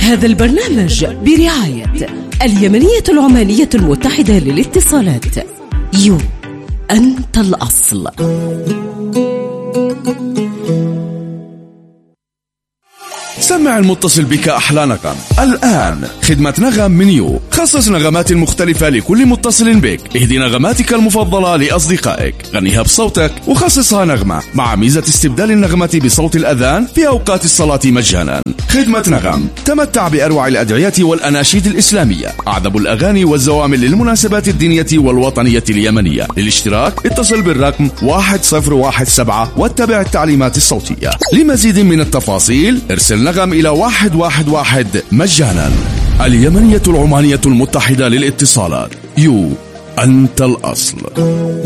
هذا البرنامج برعاية اليمنية العمانية المتحدة للاتصالات. يو أنت الأصل. سمع المتصل بك أحلى نغم. الآن خدمة نغم من يو. خصص نغمات مختلفة لكل متصل بك. اهدي نغماتك المفضلة لأصدقائك، غنيها بصوتك وخصصها نغمة مع ميزة استبدال النغمة بصوت الأذان في أوقات الصلاة مجانا. خدمة نغم تمتع بأروع الأدعية والأناشيد الإسلامية، أعذب الأغاني والزوامل للمناسبات الدينية والوطنية اليمنية. للاشتراك اتصل بالرقم 1017 واتبع التعليمات الصوتية. لمزيد من التفاصيل ارسل نغم إلى 111 مجانا. اليمنية العمانية المتحدة للاتصالات. يو أنت الأصل.